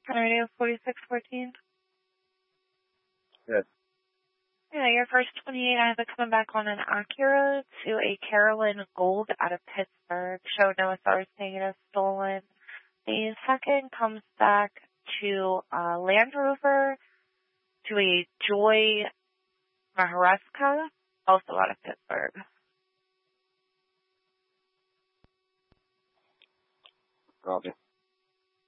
Radio 4614. Yes. Yeah, your first 28, I have it coming back on an Acura to a Carolyn Gold out of Pittsburgh. Show no authority saying it is stolen. The second comes back to a Land Rover to a Joy Mahareska, also out of Pittsburgh. Copy.